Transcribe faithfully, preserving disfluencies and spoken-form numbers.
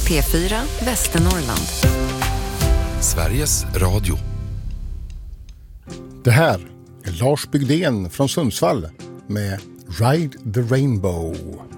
P fyra Västernorrland. Sveriges Radio. Det här är Lars Bygden från Sundsvall med Ride the Rainbow.